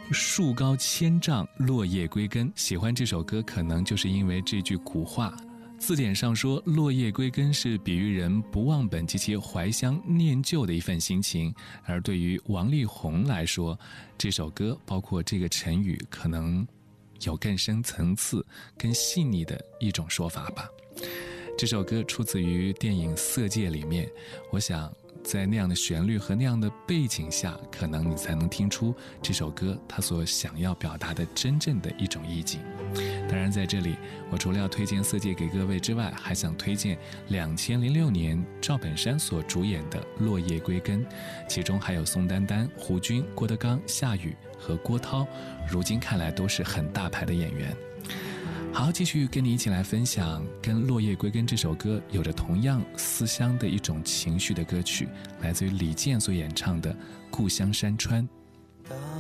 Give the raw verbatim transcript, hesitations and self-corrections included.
树高千丈，落叶归根。喜欢这首歌，可能就是因为这句古话。字典上说，落叶归根是比喻人不忘本及其怀乡念旧的一份心情。而对于王力宏来说，这首歌包括这个成语，可能有更深层次、更细腻的一种说法吧。这首歌出自于电影《色戒》里面，我想在那样的旋律和那样的背景下，可能你才能听出这首歌它所想要表达的真正的一种意境。当然在这里，我除了要推荐《色戒》给各位之外，还想推荐两千零六年赵本山所主演的《落叶归根》，其中还有宋丹丹、胡军、郭德纲、夏雨和郭涛，如今看来都是很大牌的演员。好，继续跟你一起来分享跟《落叶归根》这首歌有着同样思乡的一种情绪的歌曲，来自于李健所演唱的《故乡山川》。